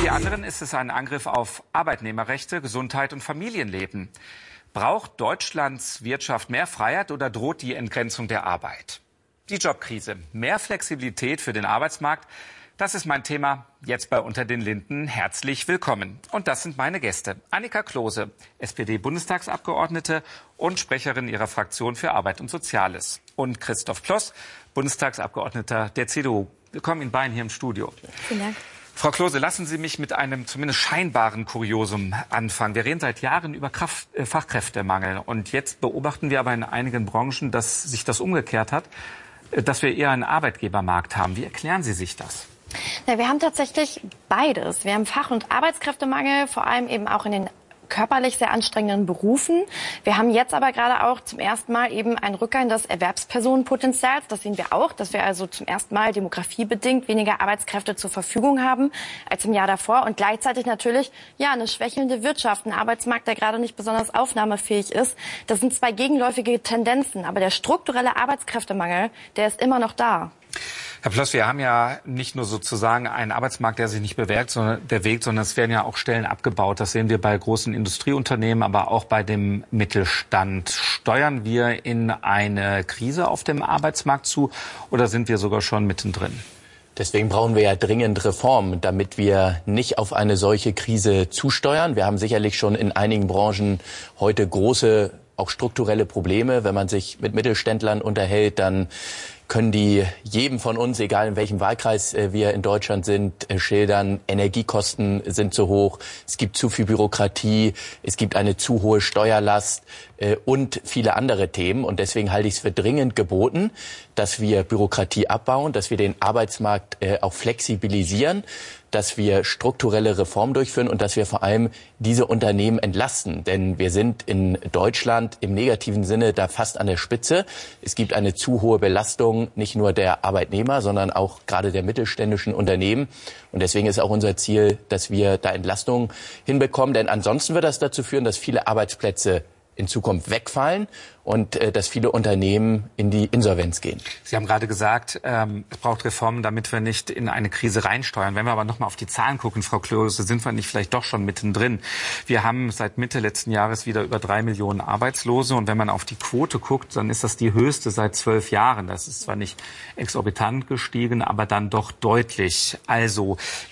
die anderen ist es ein Angriff auf Arbeitnehmerrechte, Gesundheit und Familienleben. Braucht Deutschlands Wirtschaft mehr Freiheit oder droht die Entgrenzung der Arbeit? Die Jobkrise, mehr Flexibilität für den Arbeitsmarkt, das ist mein Thema jetzt bei Unter den Linden. Herzlich willkommen. Und das sind meine Gäste. Annika Klose, SPD-Bundestagsabgeordnete und Sprecherin ihrer Fraktion für Arbeit und Soziales. Und Christoph Ploss, Bundestagsabgeordneter der CDU. Willkommen Ihnen beiden hier im Studio. Vielen Dank. Frau Klose, lassen Sie mich mit einem zumindest scheinbaren Kuriosum anfangen. Wir reden seit Jahren über Fachkräftemangel. Und jetzt beobachten wir aber in einigen Branchen, dass sich das umgekehrt hat, dass wir eher einen Arbeitgebermarkt haben. Wie erklären Sie sich das? Ja, wir haben tatsächlich beides. Wir haben Fach- und Arbeitskräftemangel, vor allem eben auch in den körperlich sehr anstrengenden Berufen. Wir haben jetzt aber gerade auch zum ersten Mal eben einen Rückgang des Erwerbspersonenpotenzials. Das sehen wir auch, dass wir also zum ersten Mal demografiebedingt weniger Arbeitskräfte zur Verfügung haben als im Jahr davor. Und gleichzeitig natürlich eine schwächelnde Wirtschaft, ein Arbeitsmarkt, der gerade nicht besonders aufnahmefähig ist. Das sind zwei gegenläufige Tendenzen. Aber der strukturelle Arbeitskräftemangel, der ist immer noch da. Herr Ploss, wir haben ja nicht nur sozusagen einen Arbeitsmarkt, der sich nicht bewegt, sondern es werden ja auch Stellen abgebaut. Das sehen wir bei großen Industrieunternehmen, aber auch bei dem Mittelstand. Steuern wir in eine Krise auf dem Arbeitsmarkt zu oder sind wir sogar schon mittendrin? Deswegen brauchen wir ja dringend Reformen, damit wir nicht auf eine solche Krise zusteuern. Wir haben sicherlich schon in einigen Branchen heute große, auch strukturelle Probleme. Wenn man sich mit Mittelständlern unterhält, dann können die jedem von uns, egal in welchem Wahlkreis wir in Deutschland sind, schildern, Energiekosten sind zu hoch, es gibt zu viel Bürokratie, es gibt eine zu hohe Steuerlast und viele andere Themen. Und deswegen halte ich es für dringend geboten, dass wir Bürokratie abbauen, dass wir den Arbeitsmarkt auch flexibilisieren, dass wir strukturelle Reformen durchführen und dass wir vor allem diese Unternehmen entlasten. Denn wir sind in Deutschland im negativen Sinne da fast an der Spitze. Es gibt eine zu hohe Belastung nicht nur der Arbeitnehmer, sondern auch gerade der mittelständischen Unternehmen. Und deswegen ist auch unser Ziel, dass wir da Entlastung hinbekommen. Denn ansonsten wird das dazu führen, dass viele Arbeitsplätze in Zukunft wegfallen und dass viele Unternehmen in die Insolvenz gehen. Sie haben gerade gesagt, es braucht Reformen, damit wir nicht in eine Krise reinsteuern. Wenn wir aber noch mal auf die Zahlen gucken, Frau Klose, sind wir nicht vielleicht doch schon mittendrin. Wir haben seit Mitte letzten Jahres wieder über 3 Millionen Arbeitslose. Und wenn man auf die Quote guckt, dann ist das die höchste seit 12 Jahren. Das ist zwar nicht exorbitant gestiegen, aber dann doch deutlich. Also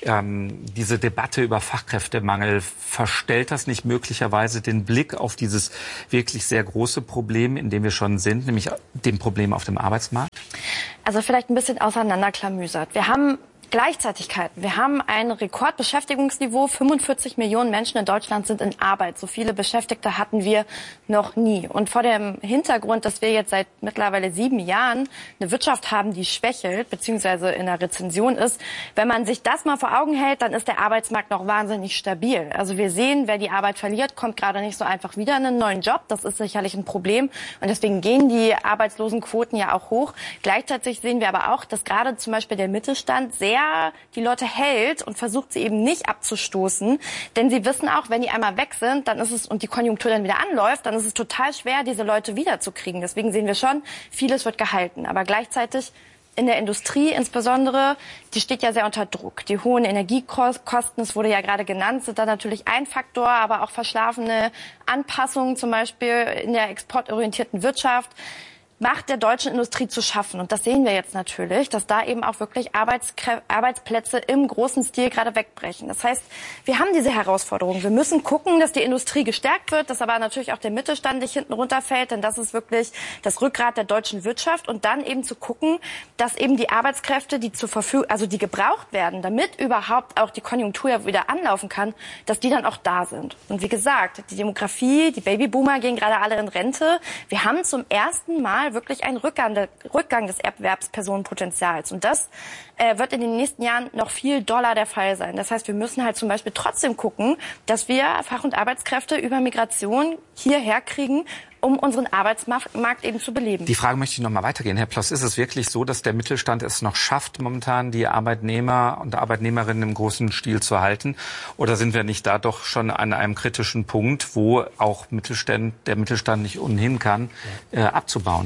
diese Debatte über Fachkräftemangel, verstellt das nicht möglicherweise den Blick auf dieses wirklich sehr große Problem, in dem wir schon sind, nämlich dem Problem auf dem Arbeitsmarkt? Also vielleicht ein bisschen auseinanderklamüsert. Wir haben Gleichzeitigkeiten. Wir haben ein Rekordbeschäftigungsniveau. 45 Millionen Menschen in Deutschland sind in Arbeit. So viele Beschäftigte hatten wir noch nie. Und vor dem Hintergrund, dass wir jetzt seit mittlerweile 7 Jahren eine Wirtschaft haben, die schwächelt, beziehungsweise in einer Rezession ist, wenn man sich das mal vor Augen hält, dann ist der Arbeitsmarkt noch wahnsinnig stabil. Also wir sehen, wer die Arbeit verliert, kommt gerade nicht so einfach wieder in einen neuen Job. Das ist sicherlich ein Problem. Und deswegen gehen die Arbeitslosenquoten ja auch hoch. Gleichzeitig sehen wir aber auch, dass gerade zum Beispiel der Mittelstand sehr die Leute hält und versucht, sie eben nicht abzustoßen. Denn sie wissen auch, wenn die einmal weg sind, dann ist es, und die Konjunktur dann wieder anläuft, dann ist es total schwer, diese Leute wiederzukriegen. Deswegen sehen wir schon, vieles wird gehalten. Aber gleichzeitig in der Industrie insbesondere, die steht ja sehr unter Druck. Die hohen Energiekosten, das wurde ja gerade genannt, sind da natürlich ein Faktor, aber auch verschlafene Anpassungen, zum Beispiel in der exportorientierten Wirtschaft, macht der deutschen Industrie zu schaffen. Und das sehen wir jetzt natürlich, dass da eben auch wirklich Arbeitsplätze im großen Stil gerade wegbrechen. Das heißt, wir haben diese Herausforderung. Wir müssen gucken, dass die Industrie gestärkt wird, dass aber natürlich auch der Mittelstand nicht hinten runterfällt, denn das ist wirklich das Rückgrat der deutschen Wirtschaft. Und dann eben zu gucken, dass eben die Arbeitskräfte, die zur Verfügung, also die gebraucht werden, damit überhaupt auch die Konjunktur wieder anlaufen kann, dass die dann auch da sind. Und wie gesagt, die Demografie, die Babyboomer gehen gerade alle in Rente. Wir haben zum ersten Mal wirklich einen Rückgang des Erwerbspersonenpotenzials. Und das wird in den nächsten Jahren noch viel doller der Fall sein. Das heißt, wir müssen halt zum Beispiel trotzdem gucken, dass wir Fach- und Arbeitskräfte über Migration hierher kriegen, um unseren Arbeitsmarkt eben zu beleben. Die Frage möchte ich noch mal weitergehen. Herr Ploss, ist es wirklich so, dass der Mittelstand es noch schafft, momentan die Arbeitnehmer und Arbeitnehmerinnen im großen Stil zu halten? Oder sind wir nicht da doch schon an einem kritischen Punkt, wo auch der Mittelstand nicht ohnehin kann, abzubauen?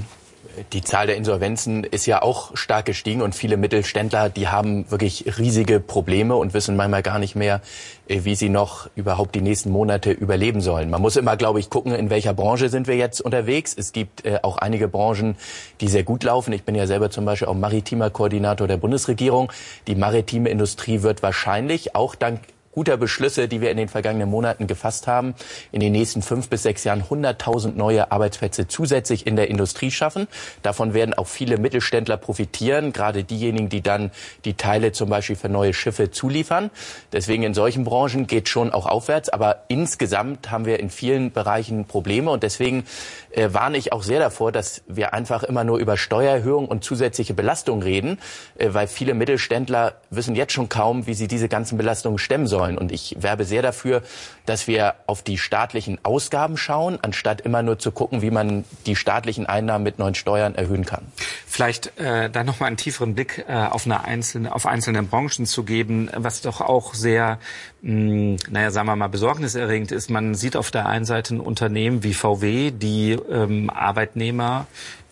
Die Zahl der Insolvenzen ist ja auch stark gestiegen und viele Mittelständler, die haben wirklich riesige Probleme und wissen manchmal gar nicht mehr, wie sie noch überhaupt die nächsten Monate überleben sollen. Man muss immer, glaube ich, gucken, in welcher Branche sind wir jetzt unterwegs. Es gibt auch einige Branchen, die sehr gut laufen. Ich bin ja selber zum Beispiel auch maritimer Koordinator der Bundesregierung. Die maritime Industrie wird wahrscheinlich auch dank guter Beschlüsse, die wir in den vergangenen Monaten gefasst haben, in den nächsten 5 bis 6 Jahren 100.000 neue Arbeitsplätze zusätzlich in der Industrie schaffen. Davon werden auch viele Mittelständler profitieren, gerade diejenigen, die dann die Teile zum Beispiel für neue Schiffe zuliefern. Deswegen in solchen Branchen geht schon auch aufwärts, aber insgesamt haben wir in vielen Bereichen Probleme und deswegen warne ich auch sehr davor, dass wir einfach immer nur über Steuererhöhung und zusätzliche Belastung reden, weil viele Mittelständler wissen jetzt schon kaum, wie sie diese ganzen Belastungen stemmen sollen. Und ich werbe sehr dafür, dass wir auf die staatlichen Ausgaben schauen, anstatt immer nur zu gucken, wie man die staatlichen Einnahmen mit neuen Steuern erhöhen kann. Vielleicht da noch mal einen tieferen Blick auf einzelne Branchen zu geben, was doch auch sehr, sagen wir mal, besorgniserregend ist. Man sieht auf der einen Seite ein Unternehmen wie VW, die Arbeitnehmer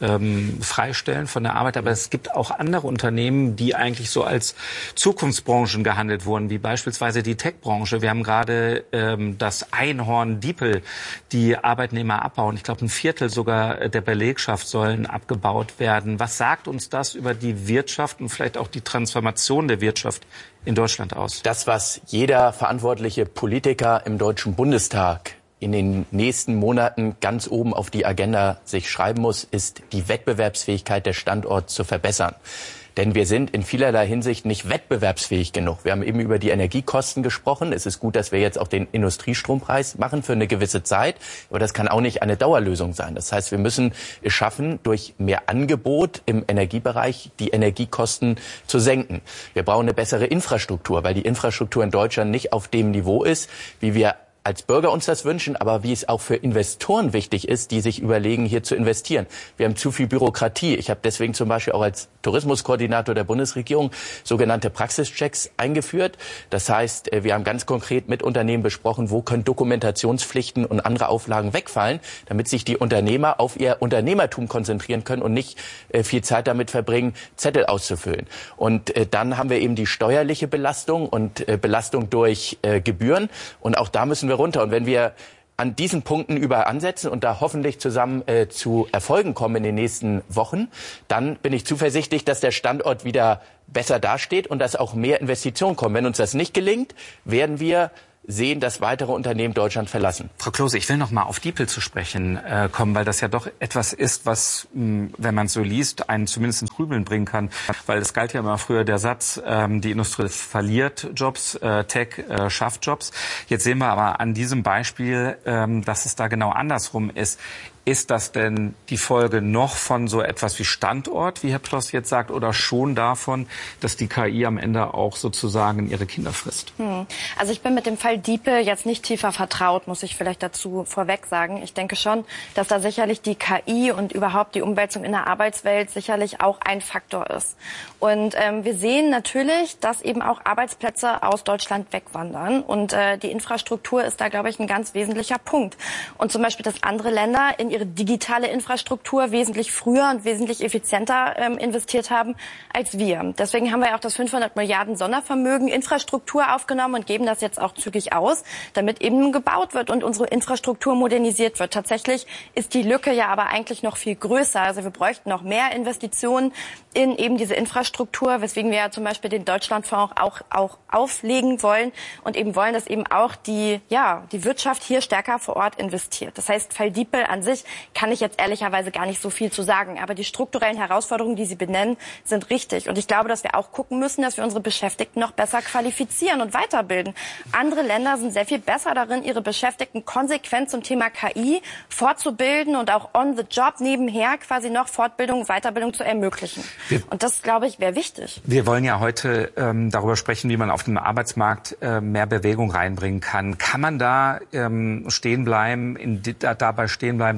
freistellen von der Arbeit. Aber es gibt auch andere Unternehmen, die eigentlich so als Zukunftsbranchen gehandelt wurden, wie beispielsweise die Tech-Branche. Wir haben gerade das Einhorn Diepel, die Arbeitnehmer abbauen. Ich glaube, 1/4 sogar der Belegschaft sollen abgebaut werden. Was sagt uns das über die Wirtschaft und vielleicht auch die Transformation der Wirtschaft in Deutschland aus? Das, was jeder verantwortliche Politiker im Deutschen Bundestag in den nächsten Monaten ganz oben auf die Agenda sich schreiben muss, ist die Wettbewerbsfähigkeit der Standorte zu verbessern. Denn wir sind in vielerlei Hinsicht nicht wettbewerbsfähig genug. Wir haben eben über die Energiekosten gesprochen. Es ist gut, dass wir jetzt auch den Industriestrompreis machen für eine gewisse Zeit. Aber das kann auch nicht eine Dauerlösung sein. Das heißt, wir müssen es schaffen, durch mehr Angebot im Energiebereich die Energiekosten zu senken. Wir brauchen eine bessere Infrastruktur, weil die Infrastruktur in Deutschland nicht auf dem Niveau ist, wie wir als Bürger uns das wünschen, aber wie es auch für Investoren wichtig ist, die sich überlegen, hier zu investieren. Wir haben zu viel Bürokratie. Ich habe deswegen zum Beispiel auch als Tourismuskoordinator der Bundesregierung sogenannte Praxischecks eingeführt. Das heißt, wir haben ganz konkret mit Unternehmen besprochen, wo können Dokumentationspflichten und andere Auflagen wegfallen, damit sich die Unternehmer auf ihr Unternehmertum konzentrieren können und nicht viel Zeit damit verbringen, Zettel auszufüllen. Und dann haben wir eben die steuerliche Belastung und Belastung durch Gebühren. Und auch da müssen wir runter. Und wenn wir an diesen Punkten überall ansetzen und da hoffentlich zusammen zu Erfolgen kommen in den nächsten Wochen, dann bin ich zuversichtlich, dass der Standort wieder besser dasteht und dass auch mehr Investitionen kommen. Wenn uns das nicht gelingt, werden wir sehen, dass weitere Unternehmen Deutschland verlassen. Frau Klose, ich will noch mal auf Diepel zu sprechen kommen, weil das ja doch etwas ist, was, wenn man es so liest, einen zumindest ins Grübeln bringen kann. Weil es galt ja immer früher der Satz, die Industrie verliert Jobs, Tech schafft Jobs. Jetzt sehen wir aber an diesem Beispiel, dass es da genau andersrum ist. Ist das denn die Folge noch von so etwas wie Standort, wie Herr Ploss jetzt sagt, oder schon davon, dass die KI am Ende auch sozusagen ihre Kinder frisst? Also ich bin mit dem Fall Diepel jetzt nicht tiefer vertraut, muss ich vielleicht dazu vorweg sagen. Ich denke schon, dass da sicherlich die KI und überhaupt die Umwälzung in der Arbeitswelt sicherlich auch ein Faktor ist. Und wir sehen natürlich, dass eben auch Arbeitsplätze aus Deutschland wegwandern. Und die Infrastruktur ist da, glaube ich, ein ganz wesentlicher Punkt. Und zum Beispiel, dass andere Länder in ihre digitale Infrastruktur wesentlich früher und wesentlich effizienter investiert haben als wir. Deswegen haben wir auch das 500 Milliarden Sondervermögen Infrastruktur aufgenommen und geben das jetzt auch zügig aus, damit eben gebaut wird und unsere Infrastruktur modernisiert wird. Tatsächlich ist die Lücke ja aber eigentlich noch viel größer. Also wir bräuchten noch mehr Investitionen in eben diese Infrastruktur, weswegen wir ja zum Beispiel den Deutschlandfonds auch auflegen wollen und eben wollen, dass eben auch die Wirtschaft hier stärker vor Ort investiert. Das heißt, Fall Diepel an sich kann ich jetzt ehrlicherweise gar nicht so viel zu sagen. Aber die strukturellen Herausforderungen, die Sie benennen, sind richtig. Und ich glaube, dass wir auch gucken müssen, dass wir unsere Beschäftigten noch besser qualifizieren und weiterbilden. Andere Länder sind sehr viel besser darin, ihre Beschäftigten konsequent zum Thema KI fortzubilden und auch on the job nebenher quasi noch Fortbildung und Weiterbildung zu ermöglichen. Und das, glaube ich, wäre wichtig. Wir wollen ja heute darüber sprechen, wie man auf dem Arbeitsmarkt mehr Bewegung reinbringen kann. Kann man da dabei stehen bleiben, dass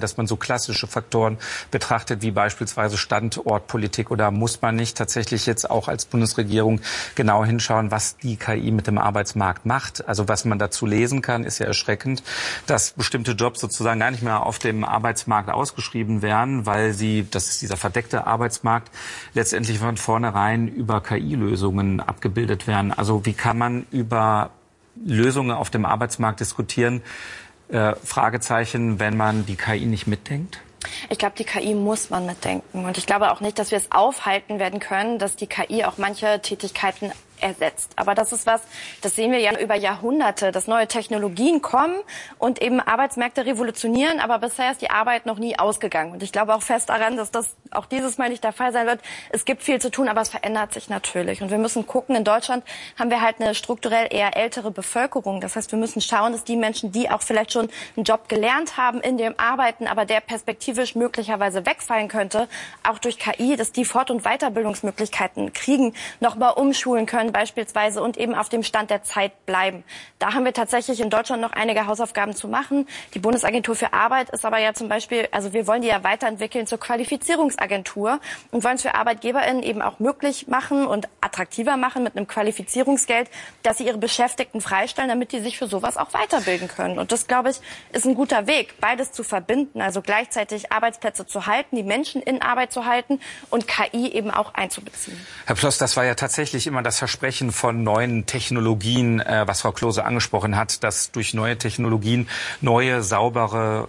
dass man so klassische Faktoren betrachtet, wie beispielsweise Standortpolitik? Oder muss man nicht tatsächlich jetzt auch als Bundesregierung genau hinschauen, was die KI mit dem Arbeitsmarkt macht? Also was man dazu lesen kann, ist ja erschreckend, dass bestimmte Jobs sozusagen gar nicht mehr auf dem Arbeitsmarkt ausgeschrieben werden, weil sie, das ist dieser verdeckte Arbeitsmarkt, letztendlich von vornherein über KI-Lösungen abgebildet werden. Also wie kann man über Lösungen auf dem Arbeitsmarkt diskutieren, Fragezeichen, wenn man die KI nicht mitdenkt? Ich glaube, die KI muss man mitdenken. Und ich glaube auch nicht, dass wir es aufhalten werden können, dass die KI auch manche Tätigkeiten ersetzt. Aber das ist was, das sehen wir ja über Jahrhunderte, dass neue Technologien kommen und eben Arbeitsmärkte revolutionieren, aber bisher ist die Arbeit noch nie ausgegangen. Und ich glaube auch fest daran, dass das auch dieses Mal nicht der Fall sein wird. Es gibt viel zu tun, aber es verändert sich natürlich. Und wir müssen gucken, in Deutschland haben wir halt eine strukturell eher ältere Bevölkerung. Das heißt, wir müssen schauen, dass die Menschen, die auch vielleicht schon einen Job gelernt haben in dem Arbeiten, aber der perspektivisch möglicherweise wegfallen könnte, auch durch KI, dass die Fort- und Weiterbildungsmöglichkeiten kriegen, nochmal umschulen können beispielsweise und eben auf dem Stand der Zeit bleiben. Da haben wir tatsächlich in Deutschland noch einige Hausaufgaben zu machen. Die Bundesagentur für Arbeit ist aber ja zum Beispiel, also wir wollen die ja weiterentwickeln zur Qualifizierungsagentur und wollen es für ArbeitgeberInnen eben auch möglich machen und attraktiver machen mit einem Qualifizierungsgeld, dass sie ihre Beschäftigten freistellen, damit die sich für sowas auch weiterbilden können. Und das, glaube ich, ist ein guter Weg, beides zu verbinden, also gleichzeitig Arbeitsplätze zu halten, die Menschen in Arbeit zu halten und KI eben auch einzubeziehen. Herr Ploss, das war ja tatsächlich immer das Versprechen von neuen Technologien, was Frau Klose angesprochen hat, dass durch neue Technologien neue, saubere,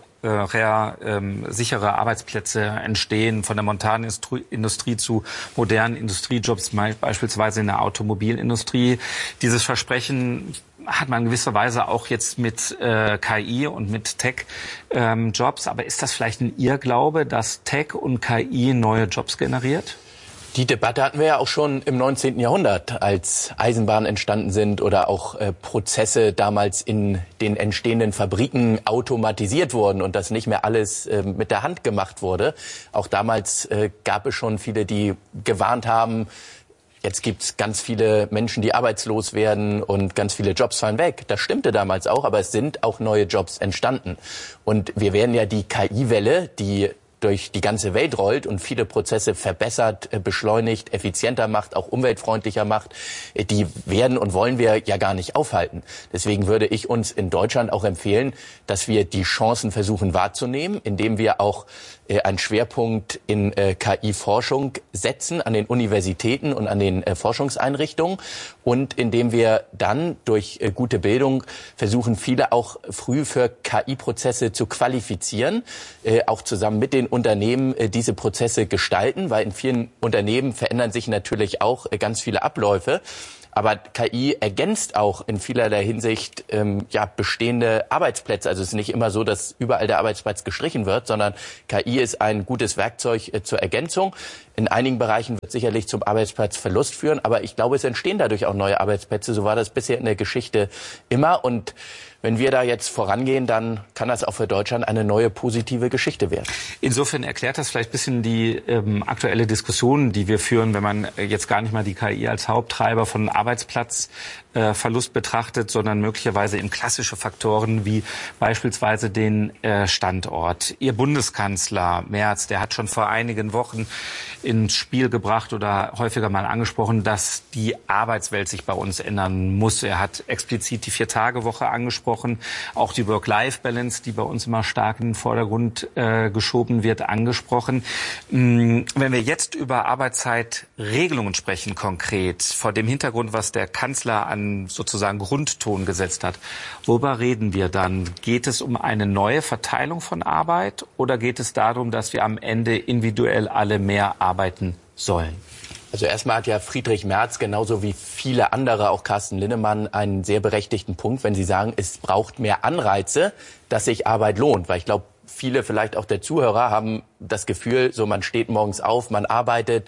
sichere Arbeitsplätze entstehen, von der Montanindustrie zu modernen Industriejobs, beispielsweise in der Automobilindustrie. Dieses Versprechen hat man in gewisser Weise auch jetzt mit KI und mit Tech-Jobs. Aber ist das vielleicht ein Irrglaube, dass Tech und KI neue Jobs generiert? Die Debatte hatten wir ja auch schon im 19. Jahrhundert, als Eisenbahnen entstanden sind oder auch Prozesse damals in den entstehenden Fabriken automatisiert wurden und das nicht mehr alles mit der Hand gemacht wurde. Auch damals gab es schon viele, die gewarnt haben, jetzt gibt's ganz viele Menschen, die arbeitslos werden und ganz viele Jobs fallen weg. Das stimmte damals auch, aber es sind auch neue Jobs entstanden. Und wir werden ja die KI-Welle, die durch die ganze Welt rollt und viele Prozesse verbessert, beschleunigt, effizienter macht, auch umweltfreundlicher macht, die werden und wollen wir ja gar nicht aufhalten. Deswegen würde ich uns in Deutschland auch empfehlen, dass wir die Chancen versuchen wahrzunehmen, indem wir auch einen Schwerpunkt in KI-Forschung setzen an den Universitäten und an den Forschungseinrichtungen und indem wir dann durch gute Bildung versuchen, viele auch früh für KI-Prozesse zu qualifizieren, auch zusammen mit den Unternehmen diese Prozesse gestalten, weil in vielen Unternehmen verändern sich natürlich auch ganz viele Abläufe. Aber KI ergänzt auch in vielerlei Hinsicht bestehende Arbeitsplätze. Also es ist nicht immer so, dass überall der Arbeitsplatz gestrichen wird, sondern KI ist ein gutes Werkzeug zur Ergänzung. In einigen Bereichen wird sicherlich zum Arbeitsplatzverlust führen, aber ich glaube, es entstehen dadurch auch neue Arbeitsplätze. So war das bisher in der Geschichte immer. Und wenn wir da jetzt vorangehen, dann kann das auch für Deutschland eine neue positive Geschichte werden. Insofern erklärt das vielleicht ein bisschen die aktuelle Diskussion, die wir führen, wenn man jetzt gar nicht mal die KI als Haupttreiber von Arbeitsplatzverlust betrachtet, sondern möglicherweise eben klassische Faktoren wie beispielsweise den Standort. Ihr Bundeskanzler Merz, der hat schon vor einigen Wochen ins Spiel gebracht oder häufiger mal angesprochen, dass die Arbeitswelt sich bei uns ändern muss. Er hat explizit die 4-Tage-Woche angesprochen, auch die Work-Life-Balance, die bei uns immer stark in den Vordergrund geschoben wird, angesprochen. Wenn wir jetzt über Arbeitszeitregelungen sprechen, konkret, vor dem Hintergrund, was der Kanzler an sozusagen Grundton gesetzt hat, worüber reden wir dann? Geht es um eine neue Verteilung von Arbeit oder geht es darum, dass wir am Ende individuell alle mehr arbeiten sollen? Also erstmal hat ja Friedrich Merz genauso wie viele andere, auch Carsten Linnemann, einen sehr berechtigten Punkt, wenn sie sagen, es braucht mehr Anreize, dass sich Arbeit lohnt. Weil ich glaube, viele vielleicht auch der Zuhörer haben das Gefühl, so man steht morgens auf, man arbeitet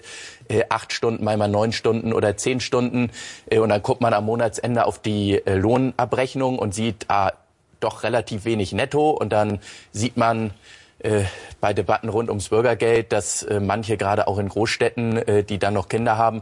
8 Stunden, manchmal 9 Stunden oder 10 Stunden und dann guckt man am Monatsende auf die Lohnabrechnung und sieht doch relativ wenig netto und dann sieht man bei Debatten rund ums Bürgergeld, dass manche gerade auch in Großstädten, die dann noch Kinder haben,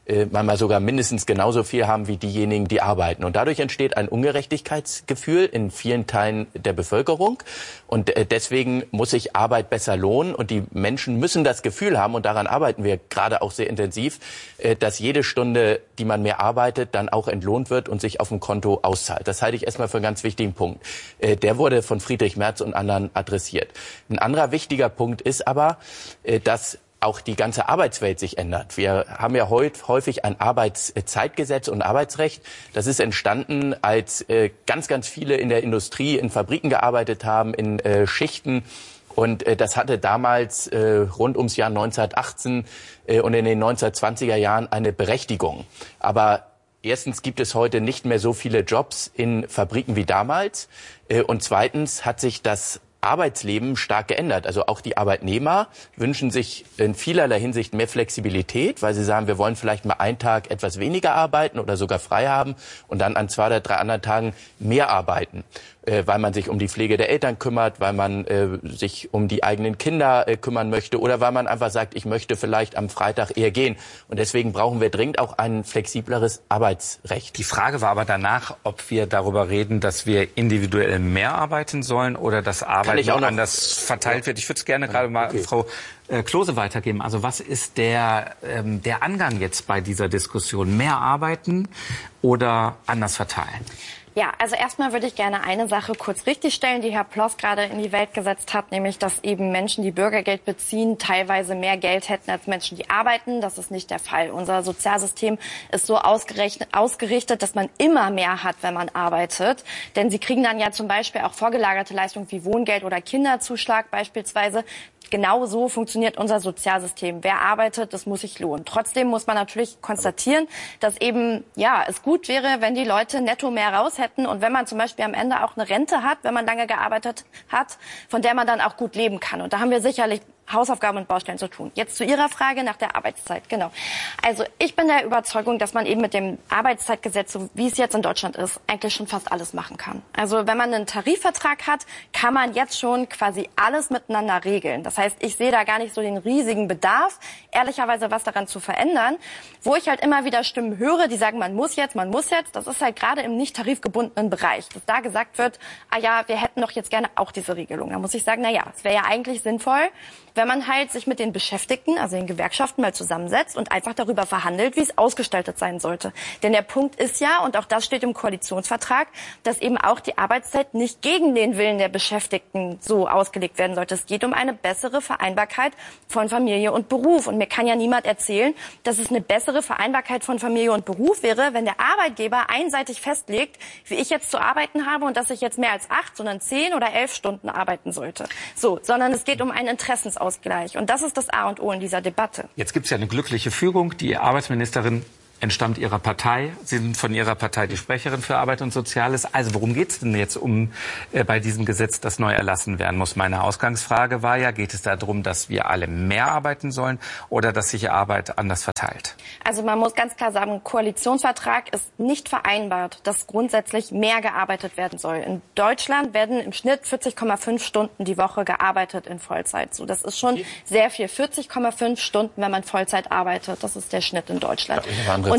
manchmal sogar mindestens genauso viel haben wie diejenigen, die arbeiten. Und dadurch entsteht ein Ungerechtigkeitsgefühl in vielen Teilen der Bevölkerung. Und deswegen muss sich Arbeit besser lohnen. Und die Menschen müssen das Gefühl haben, und daran arbeiten wir gerade auch sehr intensiv, dass jede Stunde, die man mehr arbeitet, dann auch entlohnt wird und sich auf dem Konto auszahlt. Das halte ich erstmal für einen ganz wichtigen Punkt. Der wurde von Friedrich Merz und anderen adressiert. Ein anderer wichtiger Punkt ist aber, dass auch die ganze Arbeitswelt sich ändert. Wir haben ja häufig ein Arbeitszeitgesetz und Arbeitsrecht. Das ist entstanden, als ganz, ganz viele in der Industrie, in Fabriken gearbeitet haben, in Schichten. Und das hatte damals rund ums Jahr 1918 und in den 1920er Jahren eine Berechtigung. Aber erstens gibt es heute nicht mehr so viele Jobs in Fabriken wie damals. Und zweitens hat sich das Arbeitsleben stark geändert. Also auch die Arbeitnehmer wünschen sich in vielerlei Hinsicht mehr Flexibilität, weil sie sagen, wir wollen vielleicht mal einen Tag etwas weniger arbeiten oder sogar frei haben und dann an 2 oder 3 anderen Tagen mehr arbeiten, weil man sich um die Pflege der Eltern kümmert, weil man sich um die eigenen Kinder kümmern möchte oder weil man einfach sagt, ich möchte vielleicht am Freitag eher gehen. Und deswegen brauchen wir dringend auch ein flexibleres Arbeitsrecht. Die Frage war aber danach, ob wir darüber reden, dass wir individuell mehr arbeiten sollen oder dass Arbeit noch anders verteilt wird. Ich würde es gerne gerade mal Frau Klose weitergeben. Also was ist der Angang jetzt bei dieser Diskussion? Mehr arbeiten oder anders verteilen? Ja, also erstmal würde ich gerne eine Sache kurz richtigstellen, die Herr Ploss gerade in die Welt gesetzt hat, nämlich, dass eben Menschen, die Bürgergeld beziehen, teilweise mehr Geld hätten als Menschen, die arbeiten. Das ist nicht der Fall. Unser Sozialsystem ist so ausgerichtet, dass man immer mehr hat, wenn man arbeitet. Denn sie kriegen dann ja zum Beispiel auch vorgelagerte Leistungen wie Wohngeld oder Kinderzuschlag beispielsweise. Genau so funktioniert unser Sozialsystem. Wer arbeitet, das muss sich lohnen. Trotzdem muss man natürlich konstatieren, dass eben, ja, es gut wäre, wenn die Leute netto mehr raus hätten und wenn man zum Beispiel am Ende auch eine Rente hat, wenn man lange gearbeitet hat, von der man dann auch gut leben kann. Und da haben wir sicherlich Hausaufgaben und Baustellen zu tun. Jetzt zu Ihrer Frage nach der Arbeitszeit. Genau. Also ich bin der Überzeugung, dass man eben mit dem Arbeitszeitgesetz, so wie es jetzt in Deutschland ist, eigentlich schon fast alles machen kann. Also wenn man einen Tarifvertrag hat, kann man jetzt schon quasi alles miteinander regeln. Das heißt, ich sehe da gar nicht so den riesigen Bedarf, ehrlicherweise was daran zu verändern. Wo ich halt immer wieder Stimmen höre, die sagen, man muss jetzt, das ist halt gerade im nicht tarifgebundenen Bereich, dass da gesagt wird, ah ja, wir hätten doch jetzt gerne auch diese Regelung. Da muss ich sagen, na ja, es wäre ja eigentlich sinnvoll, wenn man halt sich mit den Beschäftigten, also den Gewerkschaften, mal zusammensetzt und einfach darüber verhandelt, wie es ausgestaltet sein sollte. Denn der Punkt ist ja, und auch das steht im Koalitionsvertrag, dass eben auch die Arbeitszeit nicht gegen den Willen der Beschäftigten so ausgelegt werden sollte. Es geht um eine bessere Vereinbarkeit von Familie und Beruf. Und mir kann ja niemand erzählen, dass es eine bessere Vereinbarkeit von Familie und Beruf wäre, wenn der Arbeitgeber einseitig festlegt, wie ich jetzt zu arbeiten habe und dass ich jetzt mehr als 8, sondern 10 oder 11 Stunden arbeiten sollte. So, sondern es geht um einen Interessensausgleich. Und das ist das A und O in dieser Debatte. Jetzt gibt es ja eine glückliche Fügung. Die Arbeitsministerin entstammt Ihrer Partei. Sie sind von Ihrer Partei die Sprecherin für Arbeit und Soziales. Also worum geht es denn jetzt bei diesem Gesetz, das neu erlassen werden muss? Meine Ausgangsfrage war ja, geht es darum, dass wir alle mehr arbeiten sollen oder dass sich Arbeit anders verteilt? Also man muss ganz klar sagen, Koalitionsvertrag ist nicht vereinbart, dass grundsätzlich mehr gearbeitet werden soll. In Deutschland werden im Schnitt 40,5 Stunden die Woche gearbeitet in Vollzeit. So, das ist schon sehr viel. 40,5 Stunden, wenn man Vollzeit arbeitet. Das ist der Schnitt in Deutschland. Und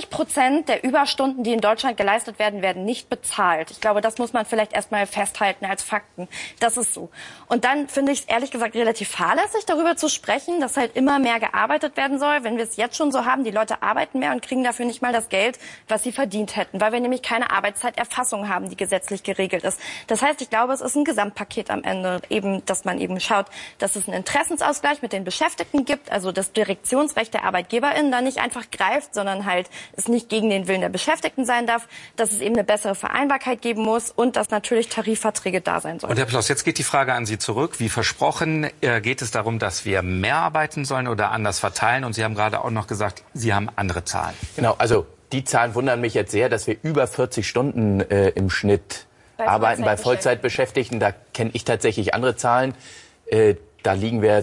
40% der Überstunden, die in Deutschland geleistet werden, werden nicht bezahlt. Ich glaube, das muss man vielleicht erstmal festhalten als Fakten. Das ist so. Und dann finde ich es ehrlich gesagt relativ fahrlässig, darüber zu sprechen, dass halt immer mehr gearbeitet werden soll. Wenn wir es jetzt schon so haben, die Leute arbeiten mehr und kriegen dafür nicht mal das Geld, was sie verdient hätten, weil wir nämlich keine Arbeitszeiterfassung haben, die gesetzlich geregelt ist. Das heißt, ich glaube, es ist ein Gesamtpaket am Ende, eben, dass man eben schaut, dass es einen Interessensausgleich mit den Beschäftigten gibt, also das Direktionsrecht der ArbeitgeberInnen da nicht einfach greift, sondern halt es nicht gegen den Willen der Beschäftigten sein darf, dass es eben eine bessere Vereinbarkeit geben muss und dass natürlich Tarifverträge da sein sollen. Und Herr Ploss, jetzt geht die Frage an Sie zurück. Wie versprochen, geht es darum, dass wir mehr arbeiten sollen oder anders verteilen? Und Sie haben gerade auch noch gesagt, Sie haben andere Zahlen. Genau, also die Zahlen wundern mich jetzt sehr, dass wir über 40 Stunden im Schnitt arbeiten bei Vollzeitbeschäftigten. Da kenne ich tatsächlich andere Zahlen. Da liegen wir sogar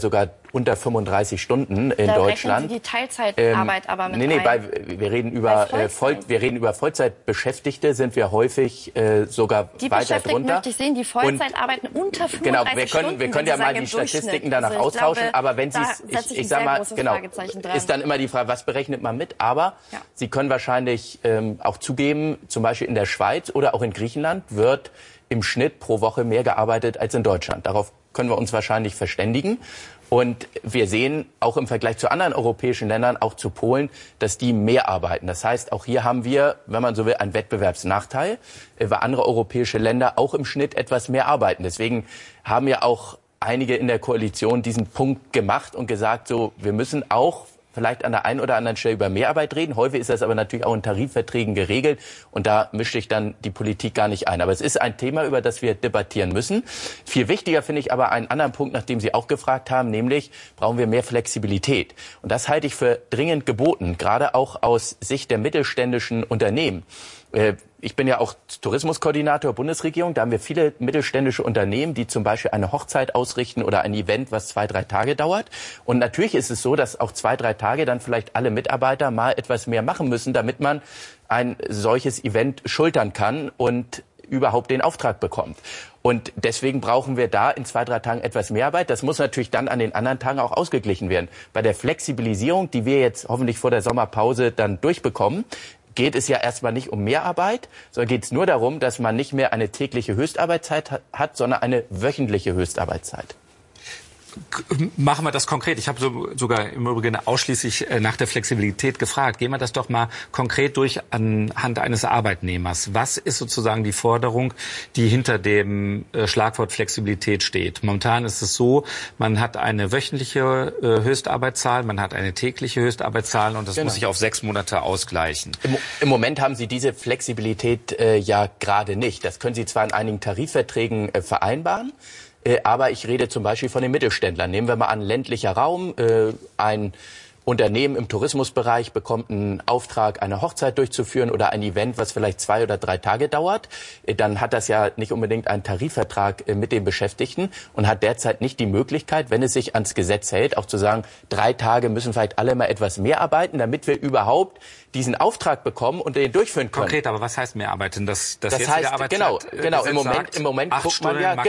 unter 35 Stunden in da Deutschland. Sie die Teilzeitarbeit aber mit wir reden über Vollzeitbeschäftigte, sind wir häufig sogar die weiter Beschäftigten drunter. möchte ich sehen, die Vollzeit arbeiten unter 35 Stunden. Wir können ja mal die Statistiken danach austauschen, aber wenn Sie ich sag mal, genau, ist dann immer die Frage, was berechnet man mit? Aber Sie können wahrscheinlich auch zugeben, zum Beispiel in der Schweiz oder auch in Griechenland wird im Schnitt pro Woche mehr gearbeitet als in Deutschland. Darauf können wir uns wahrscheinlich verständigen. Und wir sehen auch im Vergleich zu anderen europäischen Ländern, auch zu Polen, dass die mehr arbeiten. Das heißt, auch hier haben wir, wenn man so will, einen Wettbewerbsnachteil, weil andere europäische Länder auch im Schnitt etwas mehr arbeiten. Deswegen haben ja auch einige in der Koalition diesen Punkt gemacht und gesagt, so, wir müssen auch vielleicht an der einen oder anderen Stelle über Mehrarbeit reden. Häufig ist das aber natürlich auch in Tarifverträgen geregelt und da mischt sich dann die Politik gar nicht ein. Aber es ist ein Thema, über das wir debattieren müssen. Viel wichtiger finde ich aber einen anderen Punkt, nach dem Sie auch gefragt haben, nämlich brauchen wir mehr Flexibilität. Und das halte ich für dringend geboten, gerade auch aus Sicht der mittelständischen Unternehmen. Ich bin ja auch Tourismuskoordinator Bundesregierung. Da haben wir viele mittelständische Unternehmen, die zum Beispiel eine Hochzeit ausrichten oder ein Event, was 2-3 Tage dauert. Und natürlich ist es so, dass auch 2-3 Tage dann vielleicht alle Mitarbeiter mal etwas mehr machen müssen, damit man ein solches Event schultern kann und überhaupt den Auftrag bekommt. Und deswegen brauchen wir da in 2-3 Tagen etwas mehr Arbeit. Das muss natürlich dann an den anderen Tagen auch ausgeglichen werden. Bei der Flexibilisierung, die wir jetzt hoffentlich vor der Sommerpause dann durchbekommen, geht es ja erstmal nicht um Mehrarbeit, sondern geht es nur darum, dass man nicht mehr eine tägliche Höchstarbeitszeit hat, sondern eine wöchentliche Höchstarbeitszeit. Machen wir das konkret. Ich habe sogar im Übrigen ausschließlich nach der Flexibilität gefragt. Gehen wir das doch mal konkret durch anhand eines Arbeitnehmers. Was ist sozusagen die Forderung, die hinter dem Schlagwort Flexibilität steht? Momentan ist es so, man hat eine wöchentliche Höchstarbeitszahl, man hat eine tägliche Höchstarbeitszahl und das muss sich auf 6 Monate ausgleichen. Im Moment haben Sie diese Flexibilität ja gerade nicht. Das können Sie zwar in einigen Tarifverträgen vereinbaren, aber ich rede zum Beispiel von den Mittelständlern. Nehmen wir mal an, ländlicher Raum, ein Unternehmen im Tourismusbereich bekommt einen Auftrag, eine Hochzeit durchzuführen oder ein Event, was vielleicht 2 oder 3 Tage dauert. Dann hat das ja nicht unbedingt einen Tarifvertrag mit den Beschäftigten und hat derzeit nicht die Möglichkeit, wenn es sich ans Gesetz hält, auch zu sagen, 3 Tage müssen vielleicht alle mal etwas mehr arbeiten, damit wir überhaupt diesen Auftrag bekommen und den durchführen können. Konkret, aber was heißt mehr arbeiten? Das heißt, genau. Im Moment guckt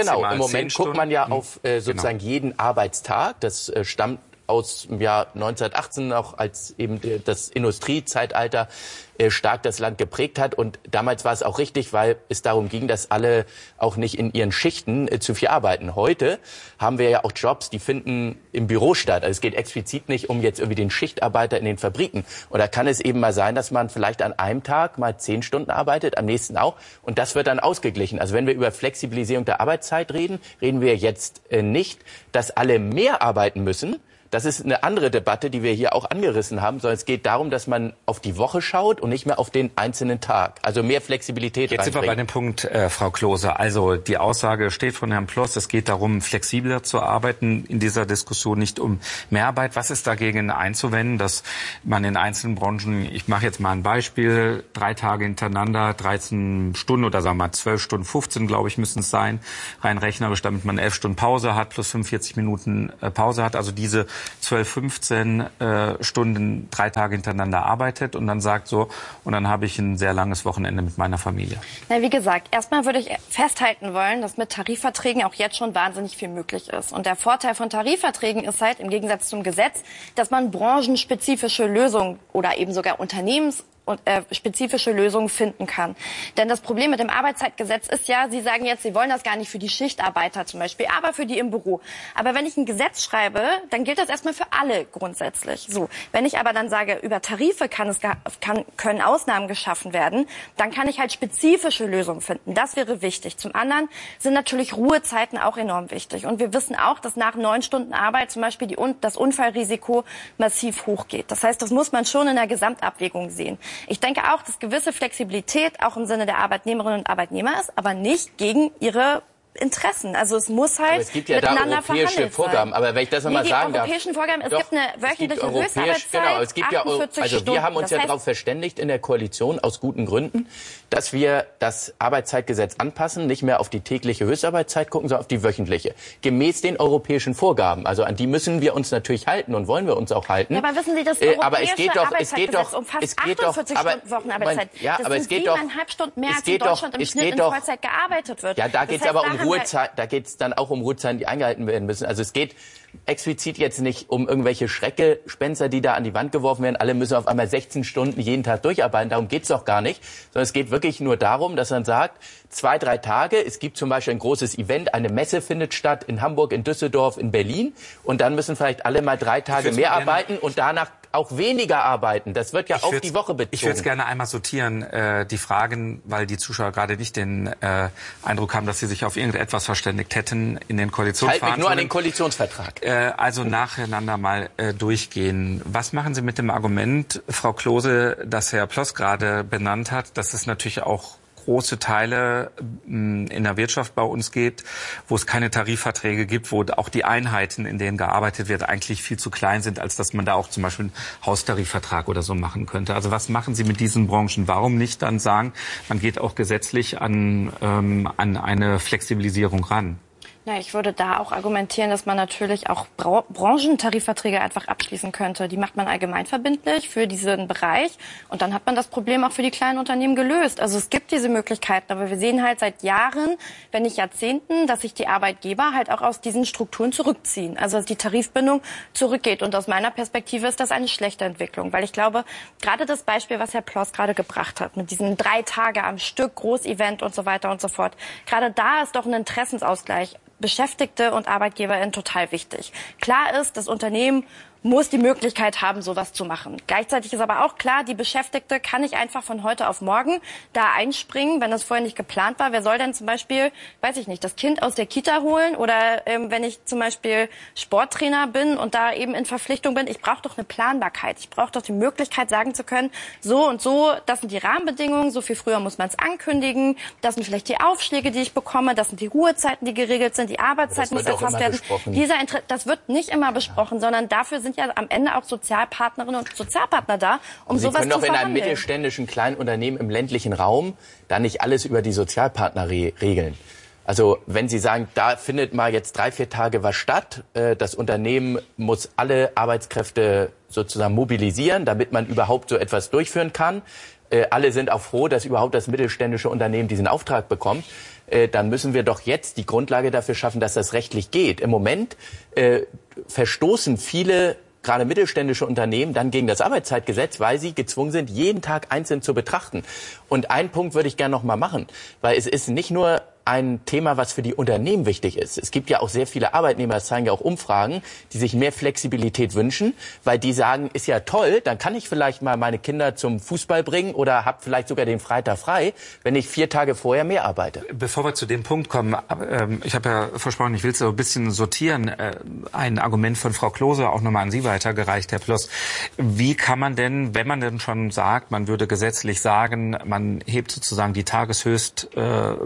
man ja auf sozusagen jeden Arbeitstag. Das stammt aus dem Jahr 1918, auch als eben das Industriezeitalter stark das Land geprägt hat. Und damals war es auch richtig, weil es darum ging, dass alle auch nicht in ihren Schichten zu viel arbeiten. Heute haben wir ja auch Jobs, die finden im Büro statt. Also es geht explizit nicht um jetzt irgendwie den Schichtarbeiter in den Fabriken. Und da kann es eben mal sein, dass man vielleicht an einem Tag mal 10 Stunden arbeitet, am nächsten auch. Und das wird dann ausgeglichen. Also wenn wir über Flexibilisierung der Arbeitszeit reden, reden wir jetzt nicht, dass alle mehr arbeiten müssen. Das ist eine andere Debatte, die wir hier auch angerissen haben, sondern es geht darum, dass man auf die Woche schaut und nicht mehr auf den einzelnen Tag. Also mehr Flexibilität reinbringen. Jetzt sind wir bei dem Punkt, Frau Klose. Also die Aussage steht von Herrn Ploss, es geht darum, flexibler zu arbeiten, in dieser Diskussion nicht um Mehrarbeit. Was ist dagegen einzuwenden, dass man in einzelnen Branchen, ich mache jetzt mal ein Beispiel, 3 Tage hintereinander, 13 Stunden oder sagen wir mal 12 Stunden, 15 glaube ich müssen es sein, rein rechnerisch, damit man 11 Stunden Pause hat, plus 45 Minuten Pause hat. Also diese 12, 15 Stunden 3 Tage hintereinander arbeitet und dann sagt so, und dann habe ich ein sehr langes Wochenende mit meiner Familie. Na, wie gesagt, erstmal würde ich festhalten wollen, dass mit Tarifverträgen auch jetzt schon wahnsinnig viel möglich ist. Und der Vorteil von Tarifverträgen ist halt im Gegensatz zum Gesetz, dass man branchenspezifische Lösungen oder eben sogar spezifische Lösungen finden kann. Denn das Problem mit dem Arbeitszeitgesetz ist ja, Sie sagen jetzt, Sie wollen das gar nicht für die Schichtarbeiter zum Beispiel, aber für die im Büro. Aber wenn ich ein Gesetz schreibe, dann gilt das erstmal für alle grundsätzlich. So, wenn ich aber dann sage, über Tarife können Ausnahmen geschaffen werden, dann kann ich halt spezifische Lösungen finden. Das wäre wichtig. Zum anderen sind natürlich Ruhezeiten auch enorm wichtig. Und wir wissen auch, dass nach 9 Stunden Arbeit zum Beispiel das Unfallrisiko massiv hochgeht. Das heißt, das muss man schon in der Gesamtabwägung sehen. Ich denke auch, dass gewisse Flexibilität auch im Sinne der Arbeitnehmerinnen und Arbeitnehmer ist, aber nicht gegen ihre Interessen. Also es muss halt aber es gibt ja da europäische Vorgaben. Aber wenn ich das nochmal sagen darf. Die europäischen Vorgaben, es gibt eine wöchentliche Höchstarbeitszeit, genau, es gibt 48 also wir haben uns ja darauf verständigt in der Koalition aus guten Gründen, dass wir das Arbeitszeitgesetz anpassen, nicht mehr auf die tägliche Höchstarbeitszeit gucken, sondern auf die wöchentliche. Gemäß den europäischen Vorgaben. Also an die müssen wir uns natürlich halten und wollen wir uns auch halten. Ja, aber wissen Sie, das europäische Arbeitszeitgesetz umfasst 48 Stunden Wochenarbeitszeit. Ja, aber es geht doch 7,5 Stunden mehr als in Deutschland im Schnitt in Vollzeit gearbeitet wird. Ja, da geht es aber um Ruhezeit, da geht es dann auch um Ruhezeiten, die eingehalten werden müssen. Also es geht explizit jetzt nicht um irgendwelche Schreckgespenster, die da an die Wand geworfen werden. Alle müssen auf einmal 16 Stunden jeden Tag durcharbeiten. Darum geht's doch gar nicht. Sondern es geht wirklich nur darum, dass man sagt, 2, 3 Tage. Es gibt zum Beispiel ein großes Event, eine Messe findet statt in Hamburg, in Düsseldorf, in Berlin. Und dann müssen vielleicht alle mal 3 Tage mehr arbeiten und danach auch weniger arbeiten. Das wird ja auf die Woche bezogen. Ich würde es gerne einmal sortieren, die Fragen, weil die Zuschauer gerade nicht den Eindruck haben, dass sie sich auf irgendetwas verständigt hätten in den Koalitionsverhandlungen. Halt mich nur an den Koalitionsvertrag. Also nacheinander mal durchgehen. Was machen Sie mit dem Argument, Frau Klose, das Herr Ploss gerade benannt hat, dass es natürlich auch große Teile in der Wirtschaft bei uns gibt, wo es keine Tarifverträge gibt, wo auch die Einheiten, in denen gearbeitet wird, eigentlich viel zu klein sind, als dass man da auch zum Beispiel einen Haustarifvertrag oder so machen könnte. Also was machen Sie mit diesen Branchen? Warum nicht dann sagen, man geht auch gesetzlich an eine Flexibilisierung ran? Ja, ich würde da auch argumentieren, dass man natürlich auch Branchentarifverträge einfach abschließen könnte. Die macht man allgemeinverbindlich für diesen Bereich und dann hat man das Problem auch für die kleinen Unternehmen gelöst. Also es gibt diese Möglichkeiten, aber wir sehen halt seit Jahren, wenn nicht Jahrzehnten, dass sich die Arbeitgeber halt auch aus diesen Strukturen zurückziehen. Also dass die Tarifbindung zurückgeht und aus meiner Perspektive ist das eine schlechte Entwicklung, weil ich glaube, gerade das Beispiel, was Herr Ploss gerade gebracht hat, mit diesen 3 Tage am Stück, Großevent und so weiter und so fort, gerade da ist doch ein Interessensausgleich Beschäftigte und ArbeitgeberInnen total wichtig. Klar ist, das Unternehmen muss die Möglichkeit haben, sowas zu machen. Gleichzeitig ist aber auch klar, die Beschäftigte kann nicht einfach von heute auf morgen da einspringen, wenn das vorher nicht geplant war. Wer soll denn zum Beispiel, weiß ich nicht, das Kind aus der Kita holen oder wenn ich zum Beispiel Sporttrainer bin und da eben in Verpflichtung bin, ich brauche doch eine Planbarkeit. Ich brauche doch die Möglichkeit, sagen zu können, so und so, das sind die Rahmenbedingungen, so viel früher muss man es ankündigen, das sind vielleicht die Aufschläge, die ich bekomme, das sind die Ruhezeiten, die geregelt sind, die Arbeitszeit muss erfasst werden. Das wird nicht immer besprochen, sondern dafür sind ja am Ende auch Sozialpartnerinnen und Sozialpartner da, um sowas zu verhandeln. Sie können doch in einem mittelständischen kleinen Unternehmen im ländlichen Raum da nicht alles über die Sozialpartner regeln. Also wenn Sie sagen, da findet mal jetzt 3, 4 Tage was statt, das Unternehmen muss alle Arbeitskräfte sozusagen mobilisieren, damit man überhaupt so etwas durchführen kann. Alle sind auch froh, dass überhaupt das mittelständische Unternehmen diesen Auftrag bekommt. Dann müssen wir doch jetzt die Grundlage dafür schaffen, dass das rechtlich geht. Im Moment verstoßen viele gerade mittelständische Unternehmen dann gegen das Arbeitszeitgesetz, weil sie gezwungen sind, jeden Tag einzeln zu betrachten. Und einen Punkt würde ich gerne noch mal machen, weil es ist nicht nur ein Thema, was für die Unternehmen wichtig ist. Es gibt ja auch sehr viele Arbeitnehmer, das zeigen ja auch Umfragen, die sich mehr Flexibilität wünschen, weil die sagen, ist ja toll, dann kann ich vielleicht mal meine Kinder zum Fußball bringen oder habe vielleicht sogar den Freitag frei, wenn ich 4 Tage vorher mehr arbeite. Bevor wir zu dem Punkt kommen, ich habe ja versprochen, ich will es so ein bisschen sortieren. Ein Argument von Frau Klose auch nochmal an Sie weitergereicht, Herr Ploss. Wie kann man denn, wenn man denn schon sagt, man würde gesetzlich sagen, man hebt sozusagen die Tageshöchstzahl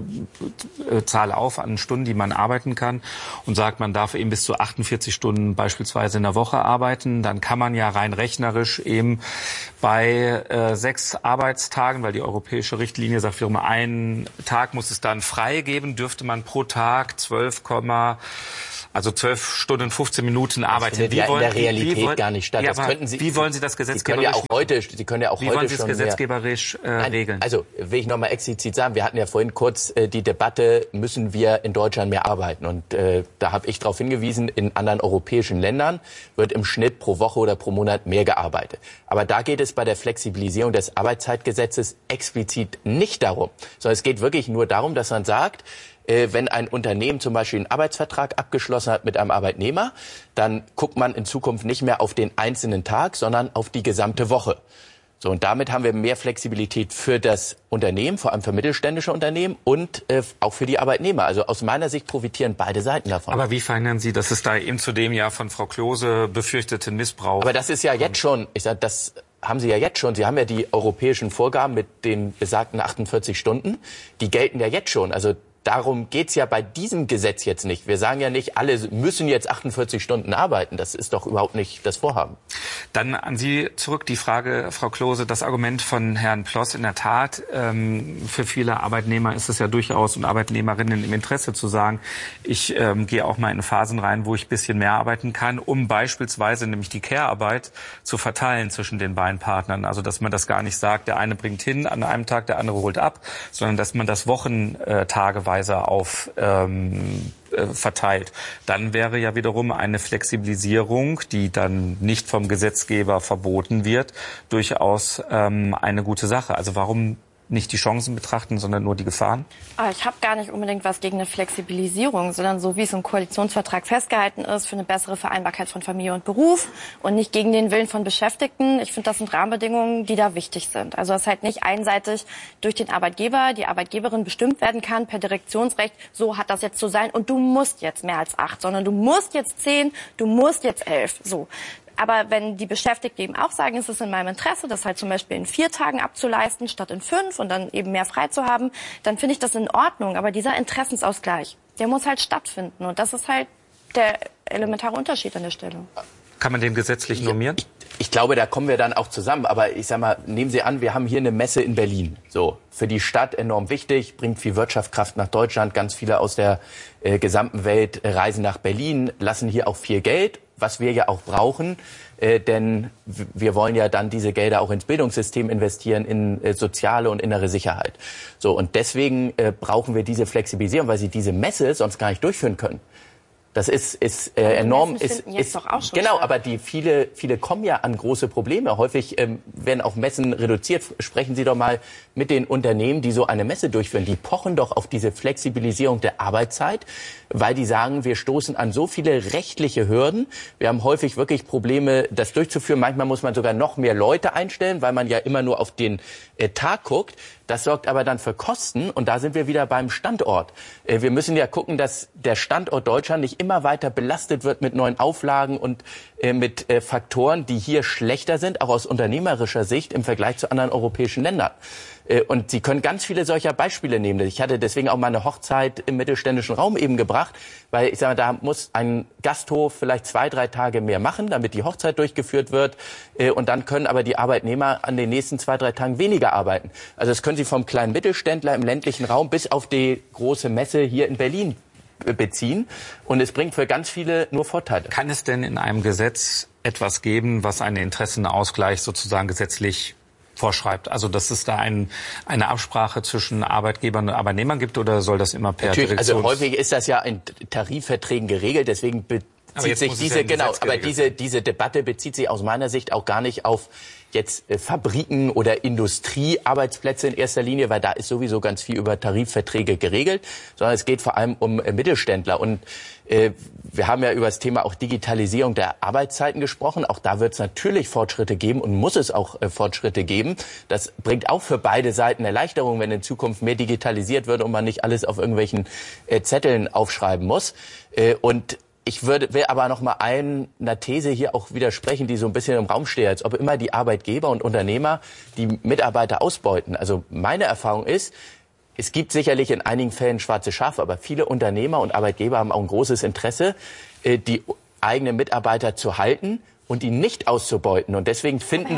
auf an Stunden, die man arbeiten kann und sagt, man darf eben bis zu 48 Stunden beispielsweise in der Woche arbeiten, dann kann man ja rein rechnerisch eben bei 6 Arbeitstagen, weil die europäische Richtlinie sagt, für einen Tag muss es dann frei geben, dürfte man pro Tag 12 Stunden 15 Minuten arbeiten. Das findet ja in der Realität gar nicht statt. Ja, wie wollen Sie das gesetzgeberisch regeln? Also will ich noch mal explizit sagen, wir hatten ja vorhin kurz die Debatte, müssen wir in Deutschland mehr arbeiten? Und da habe ich darauf hingewiesen, in anderen europäischen Ländern wird im Schnitt pro Woche oder pro Monat mehr gearbeitet. Aber da geht es bei der Flexibilisierung des Arbeitszeitgesetzes explizit nicht darum, sondern es geht wirklich nur darum, dass man sagt, wenn ein Unternehmen zum Beispiel einen Arbeitsvertrag abgeschlossen hat mit einem Arbeitnehmer, dann guckt man in Zukunft nicht mehr auf den einzelnen Tag, sondern auf die gesamte Woche. So, und damit haben wir mehr Flexibilität für das Unternehmen, vor allem für mittelständische Unternehmen und auch für die Arbeitnehmer. Also aus meiner Sicht profitieren beide Seiten davon. Aber wie verhindern Sie, dass es da eben zu dem ja von Frau Klose befürchteten Missbrauch Aber das ist ja jetzt schon, ich sage, das haben Sie ja jetzt schon. Sie haben ja die europäischen Vorgaben mit den besagten 48 Stunden. Die gelten ja jetzt schon. Also darum geht's ja bei diesem Gesetz jetzt nicht. Wir sagen ja nicht, alle müssen jetzt 48 Stunden arbeiten. Das ist doch überhaupt nicht das Vorhaben. Dann an Sie zurück die Frage, Frau Klose, das Argument von Herrn Ploss. In der Tat, für viele Arbeitnehmer ist es ja durchaus und Arbeitnehmerinnen im Interesse zu sagen, ich gehe auch mal in Phasen rein, wo ich ein bisschen mehr arbeiten kann, um beispielsweise nämlich die Care-Arbeit zu verteilen zwischen den beiden Partnern. Also dass man das gar nicht sagt, der eine bringt hin an einem Tag, der andere holt ab, sondern dass man das wochentageweise auf verteilt. Dann wäre ja wiederum eine Flexibilisierung, die dann nicht vom Gesetzgeber verboten wird, durchaus eine gute Sache. Also warum nicht die Chancen betrachten, sondern nur die Gefahren? Ich habe gar nicht unbedingt was gegen eine Flexibilisierung, sondern so wie es im Koalitionsvertrag festgehalten ist, für eine bessere Vereinbarkeit von Familie und Beruf und nicht gegen den Willen von Beschäftigten. Ich finde, das sind Rahmenbedingungen, die da wichtig sind. Also dass halt nicht einseitig durch den Arbeitgeber, die Arbeitgeberin bestimmt werden kann per Direktionsrecht, so hat das jetzt zu sein und du musst jetzt mehr als 8, sondern du musst jetzt 10, du musst jetzt 11, so. Aber wenn die Beschäftigten eben auch sagen, es ist in meinem Interesse, das halt zum Beispiel in 4 Tagen abzuleisten, statt in 5 und dann eben mehr frei zu haben, dann finde ich das in Ordnung. Aber dieser Interessensausgleich, der muss halt stattfinden. Und das ist halt der elementare Unterschied an der Stelle. Kann man den gesetzlich normieren? Ich glaube, da kommen wir dann auch zusammen. Aber ich sag mal, nehmen Sie an, wir haben hier eine Messe in Berlin. So, für die Stadt enorm wichtig, bringt viel Wirtschaftskraft nach Deutschland. Ganz viele aus der gesamten Welt reisen nach Berlin, lassen hier auch viel Geld, was wir ja auch brauchen. Denn wir wollen ja dann diese Gelder auch ins Bildungssystem investieren, in soziale und innere Sicherheit. So, und deswegen brauchen wir diese Flexibilisierung, weil Sie diese Messe sonst gar nicht durchführen können. Das ist enorm. Doch auch schon genau, statt. aber die viele kommen ja an große Probleme. Häufig werden auch Messen reduziert. Sprechen Sie doch mal mit den Unternehmen, die so eine Messe durchführen. Die pochen doch auf diese Flexibilisierung der Arbeitszeit, weil die sagen, wir stoßen an so viele rechtliche Hürden. Wir haben häufig wirklich Probleme, das durchzuführen. Manchmal muss man sogar noch mehr Leute einstellen, weil man ja immer nur auf den Tag guckt. Das sorgt aber dann für Kosten und da sind wir wieder beim Standort. Wir müssen ja gucken, dass der Standort Deutschland nicht immer weiter belastet wird mit neuen Auflagen und mit Faktoren, die hier schlechter sind, auch aus unternehmerischer Sicht im Vergleich zu anderen europäischen Ländern. Und Sie können ganz viele solcher Beispiele nehmen. Ich hatte deswegen auch mal eine Hochzeit im mittelständischen Raum eben gebracht, weil ich sage mal, da muss ein Gasthof vielleicht 2-3 Tage mehr machen, damit die Hochzeit durchgeführt wird. Und dann können aber die Arbeitnehmer an den nächsten 2-3 Tagen weniger arbeiten. Also das können Sie vom kleinen Mittelständler im ländlichen Raum bis auf die große Messe hier in Berlin beziehen. Und es bringt für ganz viele nur Vorteile. Kann es denn in einem Gesetz etwas geben, was einen Interessenausgleich sozusagen gesetzlich vorschreibt? Also dass es da eine Absprache zwischen Arbeitgebern und Arbeitnehmern gibt oder soll das immer per Natürlich, Direktions... also häufig ist das ja in Tarifverträgen geregelt, deswegen bezieht sich diese Debatte bezieht sich aus meiner Sicht auch gar nicht auf jetzt Fabriken oder Industriearbeitsplätze in erster Linie, weil da ist sowieso ganz viel über Tarifverträge geregelt, sondern es geht vor allem um Mittelständler. Und wir haben ja über das Thema auch Digitalisierung der Arbeitszeiten gesprochen. Auch da wird es natürlich Fortschritte geben und muss es auch Fortschritte geben. Das bringt auch für beide Seiten Erleichterung, wenn in Zukunft mehr digitalisiert wird und man nicht alles auf irgendwelchen Zetteln aufschreiben muss. Und ich will aber noch mal einer These hier auch widersprechen, die so ein bisschen im Raum steht, als ob immer die Arbeitgeber und Unternehmer die Mitarbeiter ausbeuten. Also meine Erfahrung ist, es gibt sicherlich in einigen Fällen schwarze Schafe, aber viele Unternehmer und Arbeitgeber haben auch ein großes Interesse, die eigenen Mitarbeiter zu halten und die nicht auszubeuten. Und deswegen finden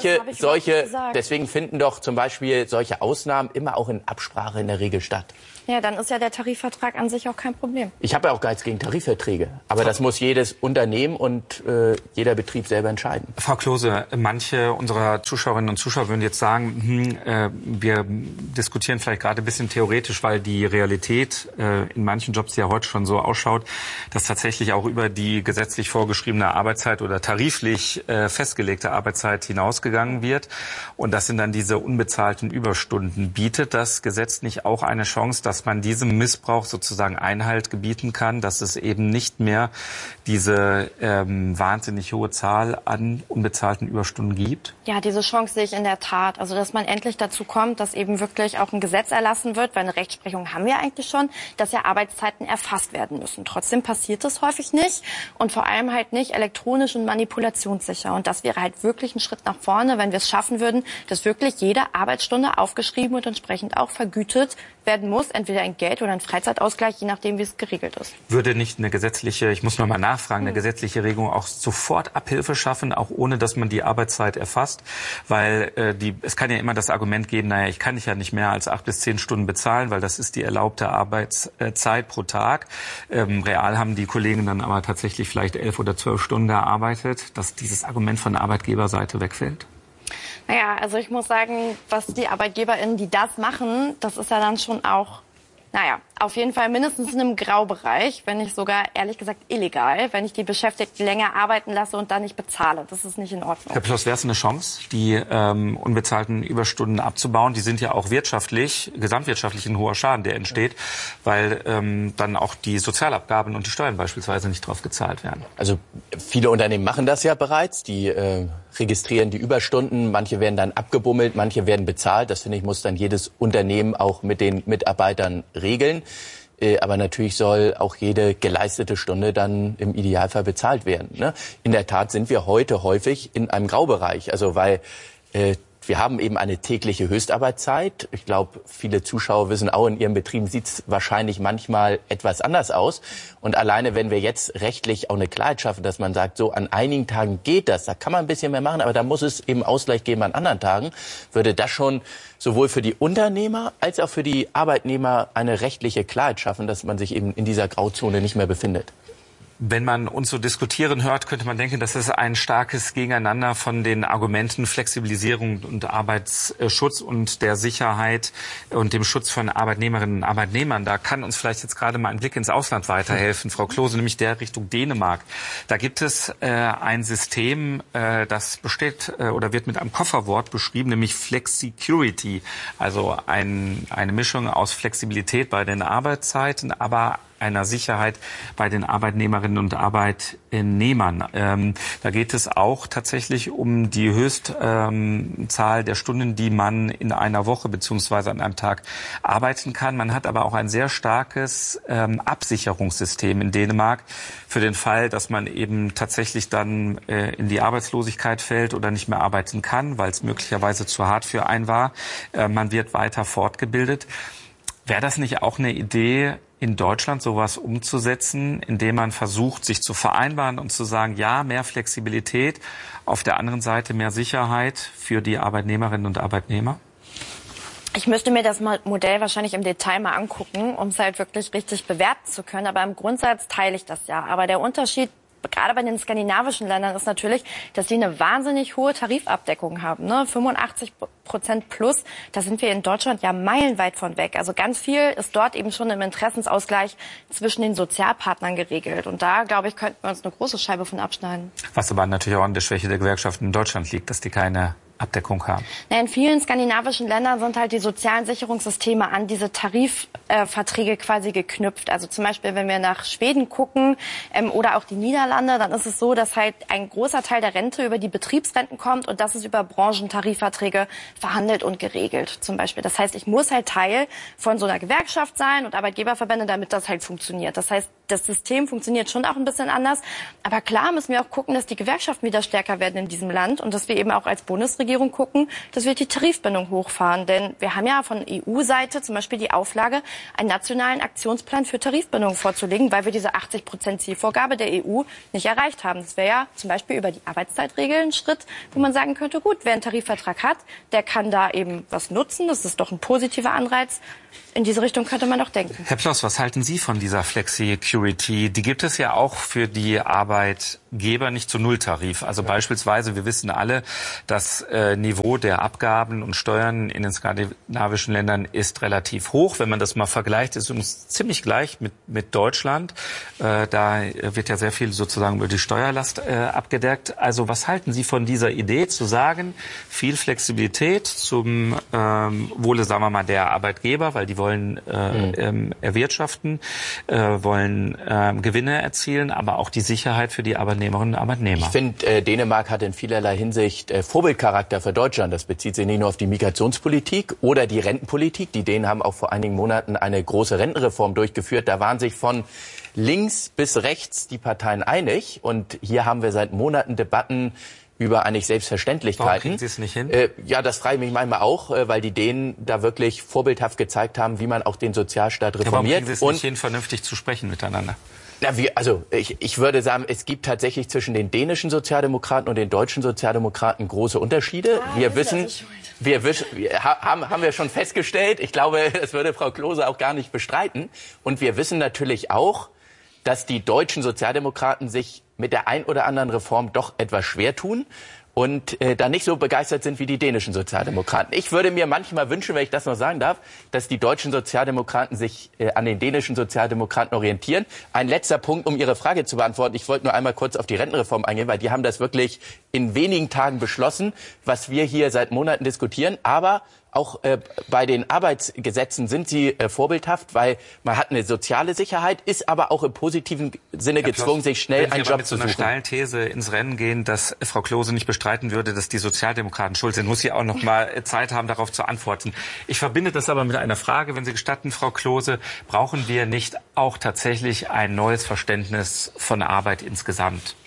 deswegen finden doch zum Beispiel solche Ausnahmen immer auch in Absprache in der Regel statt. Ja, dann ist ja der Tarifvertrag an sich auch kein Problem. Ich habe ja auch gar nichts gegen Tarifverträge. Aber das muss jedes Unternehmen und jeder Betrieb selber entscheiden. Frau Klose, manche unserer Zuschauerinnen und Zuschauer würden jetzt sagen, wir diskutieren vielleicht gerade ein bisschen theoretisch, weil die Realität in manchen Jobs ja heute schon so ausschaut, dass tatsächlich auch über die gesetzlich vorgeschriebene Arbeitszeit oder tariflich festgelegte Arbeitszeit hinausgegangen wird. Und das sind dann diese unbezahlten Überstunden. Bietet das Gesetz nicht auch eine Chance, dass man diesem Missbrauch sozusagen Einhalt gebieten kann, dass es eben nicht mehr diese wahnsinnig hohe Zahl an unbezahlten Überstunden gibt? Ja, diese Chance sehe ich in der Tat. Also, dass man endlich dazu kommt, dass eben wirklich auch ein Gesetz erlassen wird, weil eine Rechtsprechung haben wir eigentlich schon, dass ja Arbeitszeiten erfasst werden müssen. Trotzdem passiert das häufig nicht und vor allem halt nicht elektronisch und manipulativ manipulationssicher. Und das wäre halt wirklich ein Schritt nach vorne, wenn wir es schaffen würden, dass wirklich jede Arbeitsstunde aufgeschrieben und entsprechend auch vergütet werden muss, entweder in Geld oder in Freizeitausgleich, je nachdem, wie es geregelt ist. Würde nicht eine gesetzliche, ich muss noch mal nachfragen, eine gesetzliche Regelung auch sofort Abhilfe schaffen, auch ohne, dass man die Arbeitszeit erfasst? Weil es kann ja immer das Argument geben, naja, ich kann dich ja nicht mehr als 8 bis 10 Stunden bezahlen, weil das ist die erlaubte Arbeitszeit pro Tag. Real haben die Kollegen dann aber tatsächlich vielleicht 11 oder 12 Stunden gearbeitet, dass dieses Argument von der Arbeitgeberseite wegfällt? Naja, also ich muss sagen, was die ArbeitgeberInnen, die das machen, das ist ja dann schon auch, naja, auf jeden Fall mindestens in einem Graubereich, wenn nicht sogar, ehrlich gesagt, illegal, wenn ich die Beschäftigten länger arbeiten lasse und dann nicht bezahle. Das ist nicht in Ordnung. Herr Ploss, wäre es eine Chance, die unbezahlten Überstunden abzubauen? Die sind ja auch gesamtwirtschaftlich ein hoher Schaden, der entsteht, weil dann auch die Sozialabgaben und die Steuern beispielsweise nicht drauf gezahlt werden. Also viele Unternehmen machen das ja bereits. Die registrieren die Überstunden. Manche werden dann abgebummelt, manche werden bezahlt. Das, finde ich, muss dann jedes Unternehmen auch mit den Mitarbeitern regeln. Aber natürlich soll auch jede geleistete Stunde dann im Idealfall bezahlt werden. Ne? In der Tat sind wir heute häufig in einem Graubereich. Also weil wir haben eben eine tägliche Höchstarbeitszeit. Ich glaube, viele Zuschauer wissen auch, in ihren Betrieben sieht es wahrscheinlich manchmal etwas anders aus. Und alleine, wenn wir jetzt rechtlich auch eine Klarheit schaffen, dass man sagt, so an einigen Tagen geht das, da kann man ein bisschen mehr machen, aber da muss es eben Ausgleich geben an anderen Tagen, würde das schon sowohl für die Unternehmer als auch für die Arbeitnehmer eine rechtliche Klarheit schaffen, dass man sich eben in dieser Grauzone nicht mehr befindet. Wenn man uns so diskutieren hört, könnte man denken, das ist ein starkes Gegeneinander von den Argumenten Flexibilisierung und Arbeitsschutz und der Sicherheit und dem Schutz von Arbeitnehmerinnen und Arbeitnehmern. Da kann uns vielleicht jetzt gerade mal ein Blick ins Ausland weiterhelfen, Frau Klose, nämlich der Richtung Dänemark. Da gibt es ein System, das besteht oder wird mit einem Kofferwort beschrieben, nämlich Flexicurity. Also eine Mischung aus Flexibilität bei den Arbeitszeiten, aber einer Sicherheit bei den Arbeitnehmerinnen und Arbeitnehmern. Da geht es auch tatsächlich um die Höchstzahl der Stunden, die man in einer Woche bzw. an einem Tag arbeiten kann. Man hat aber auch ein sehr starkes Absicherungssystem in Dänemark für den Fall, dass man eben tatsächlich dann in die Arbeitslosigkeit fällt oder nicht mehr arbeiten kann, weil es möglicherweise zu hart für einen war. Man wird weiter fortgebildet. Wäre das nicht auch eine Idee, in Deutschland sowas umzusetzen, indem man versucht, sich zu vereinbaren und zu sagen, ja, mehr Flexibilität, auf der anderen Seite mehr Sicherheit für die Arbeitnehmerinnen und Arbeitnehmer? Ich müsste mir das Modell wahrscheinlich im Detail mal angucken, um es halt wirklich richtig bewerten zu können. Aber im Grundsatz teile ich das ja. Aber der Unterschied gerade bei den skandinavischen Ländern ist natürlich, dass sie eine wahnsinnig hohe Tarifabdeckung haben, ne? 85% plus. Da sind wir in Deutschland ja meilenweit von weg. Also ganz viel ist dort eben schon im Interessensausgleich zwischen den Sozialpartnern geregelt. Und da, glaube ich, könnten wir uns eine große Scheibe von abschneiden. Was aber natürlich auch an der Schwäche der Gewerkschaften in Deutschland liegt, dass die keine Abdeckung haben. In vielen skandinavischen Ländern sind halt die sozialen Sicherungssysteme an diese Tarifverträge quasi geknüpft. Also zum Beispiel, wenn wir nach Schweden gucken oder auch die Niederlande, dann ist es so, dass halt ein großer Teil der Rente über die Betriebsrenten kommt und das ist über Branchentarifverträge verhandelt und geregelt zum Beispiel. Das heißt, ich muss halt Teil von so einer Gewerkschaft sein und Arbeitgeberverbände, damit das halt funktioniert. Das heißt, das System funktioniert schon auch ein bisschen anders. Aber klar müssen wir auch gucken, dass die Gewerkschaften wieder stärker werden in diesem Land und dass wir eben auch als Bundesregierung gucken, dass wir die Tarifbindung hochfahren. Denn wir haben ja von EU-Seite zum Beispiel die Auflage, einen nationalen Aktionsplan für Tarifbindung vorzulegen, weil wir diese 80% Zielvorgabe der EU nicht erreicht haben. Das wäre ja zum Beispiel über die Arbeitszeitregel ein Schritt, wo man sagen könnte, gut, wer einen Tarifvertrag hat, der kann da eben was nutzen. Das ist doch ein positiver Anreiz. In diese Richtung könnte man doch denken. Herr Ploss, was halten Sie von dieser Flexicurity? Die gibt es ja auch für die Arbeitgeber nicht zu Nulltarif. Also beispielsweise, wir wissen alle, das Niveau der Abgaben und Steuern in den skandinavischen Ländern ist relativ hoch. Wenn man das mal vergleicht, ist es ziemlich gleich mit Deutschland. Da wird ja sehr viel sozusagen über die Steuerlast abgedeckt. Also was halten Sie von dieser Idee, zu sagen, viel Flexibilität zum Wohle, sagen wir mal, der Arbeitgeber, weil die wollen erwirtschaften, wollen Gewinne erzielen, aber auch die Sicherheit für die Arbeitnehmer Arbeitnehmerinnen und Arbeitnehmer. Ich finde, Dänemark hat in vielerlei Hinsicht Vorbildcharakter für Deutschland. Das bezieht sich nicht nur auf die Migrationspolitik oder die Rentenpolitik. Die Dänen haben auch vor einigen Monaten eine große Rentenreform durchgeführt. Da waren sich von links bis rechts die Parteien einig. Und hier haben wir seit Monaten Debatten über eigentlich Selbstverständlichkeiten. Warum kriegen Sie es nicht hin? Ja, das frage ich mich manchmal auch, weil die Dänen da wirklich vorbildhaft gezeigt haben, wie man auch den Sozialstaat reformiert. Warum kriegen Sie es nicht hin, vernünftig zu sprechen miteinander? Na, ich würde sagen, es gibt tatsächlich zwischen den dänischen Sozialdemokraten und den deutschen Sozialdemokraten große Unterschiede. Haben wir schon festgestellt. Ich glaube, das würde Frau Klose auch gar nicht bestreiten. Und wir wissen natürlich auch, dass die deutschen Sozialdemokraten sich mit der ein oder anderen Reform doch etwas schwer tun und da nicht so begeistert sind wie die dänischen Sozialdemokraten. Ich würde mir manchmal wünschen, wenn ich das noch sagen darf, dass die deutschen Sozialdemokraten sich an den dänischen Sozialdemokraten orientieren. Ein letzter Punkt, um Ihre Frage zu beantworten. Ich wollte nur einmal kurz auf die Rentenreform eingehen, weil die haben das wirklich in wenigen Tagen beschlossen, was wir hier seit Monaten diskutieren. Aber auch bei den Arbeitsgesetzen sind sie vorbildhaft, weil man hat eine soziale Sicherheit, ist aber auch im positiven Sinne gezwungen, sich schnell einen Job zu suchen. Wenn Sie mit so einer steilen These ins Rennen gehen, dass Frau Klose nicht bestreiten würde, dass die Sozialdemokraten schuld sind, muss sie auch noch mal Zeit haben, darauf zu antworten. Ich verbinde das aber mit einer Frage, wenn Sie gestatten, Frau Klose, brauchen wir nicht auch tatsächlich ein neues Verständnis von Arbeit insgesamt?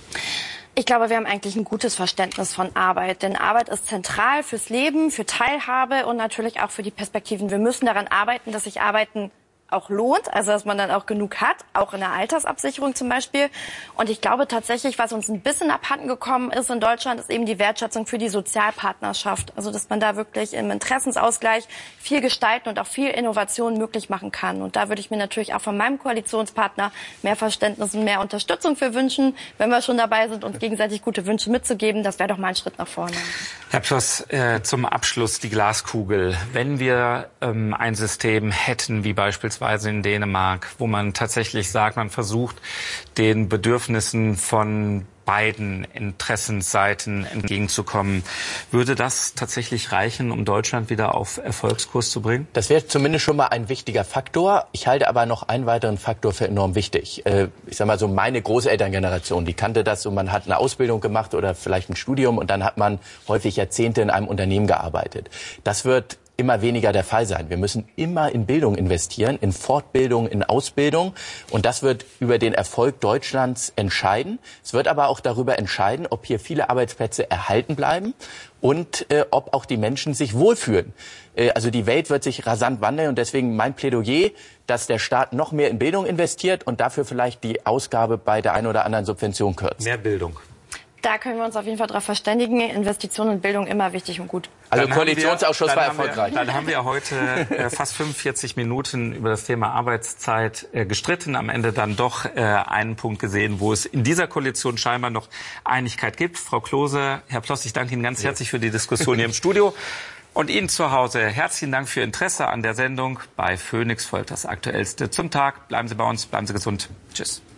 Ich glaube, wir haben eigentlich ein gutes Verständnis von Arbeit. Denn Arbeit ist zentral fürs Leben, für Teilhabe und natürlich auch für die Perspektiven. Wir müssen daran arbeiten, dass sich Arbeiten auch lohnt, also dass man dann auch genug hat, auch in der Altersabsicherung zum Beispiel. Und ich glaube tatsächlich, was uns ein bisschen abhanden gekommen ist in Deutschland, ist eben die Wertschätzung für die Sozialpartnerschaft. Also dass man da wirklich im Interessensausgleich viel gestalten und auch viel Innovation möglich machen kann. Und da würde ich mir natürlich auch von meinem Koalitionspartner mehr Verständnis und mehr Unterstützung für wünschen, wenn wir schon dabei sind, uns gegenseitig gute Wünsche mitzugeben. Das wäre doch mal ein Schritt nach vorne. Herr Ploss, zum Abschluss die Glaskugel. Wenn wir ein System hätten, wie beispielsweise in Dänemark, wo man tatsächlich sagt, man versucht, den Bedürfnissen von beiden Interessensseiten entgegenzukommen. Würde das tatsächlich reichen, um Deutschland wieder auf Erfolgskurs zu bringen? Das wäre zumindest schon mal ein wichtiger Faktor. Ich halte aber noch einen weiteren Faktor für enorm wichtig. Ich sag mal so, meine Großelterngeneration, die kannte das so, man hat eine Ausbildung gemacht oder vielleicht ein Studium und dann hat man häufig Jahrzehnte in einem Unternehmen gearbeitet. Das wird immer weniger der Fall sein. Wir müssen immer in Bildung investieren, in Fortbildung, in Ausbildung. Und das wird über den Erfolg Deutschlands entscheiden. Es wird aber auch darüber entscheiden, ob hier viele Arbeitsplätze erhalten bleiben und ob auch die Menschen sich wohlfühlen. Also die Welt wird sich rasant wandeln und deswegen mein Plädoyer, dass der Staat noch mehr in Bildung investiert und dafür vielleicht die Ausgabe bei der einen oder anderen Subvention kürzt. Mehr Bildung. Da können wir uns auf jeden Fall darauf verständigen. Investitionen in Bildung immer wichtig und gut. Also der Koalitionsausschuss war erfolgreich. Dann haben wir heute fast 45 Minuten über das Thema Arbeitszeit gestritten. Am Ende dann doch einen Punkt gesehen, wo es in dieser Koalition scheinbar noch Einigkeit gibt. Frau Klose, Herr Ploss, ich danke Ihnen ganz herzlich für die Diskussion hier im Studio. Und Ihnen zu Hause herzlichen Dank für Ihr Interesse an der Sendung bei Phoenix folgt das Aktuellste zum Tag. Bleiben Sie bei uns, bleiben Sie gesund. Tschüss.